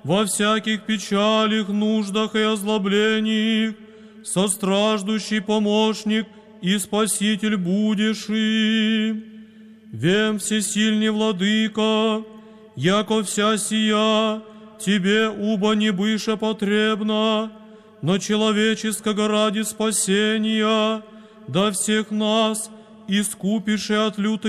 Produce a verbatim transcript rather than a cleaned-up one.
во всяких печалях, нуждах и озлоблениях, состраждущий помощник и спаситель будешь им. Вем всесильный владыка, яко вся сия тебе уба не быше потребна, но человеческого ради спасения, да всех нас искупишь и от лютой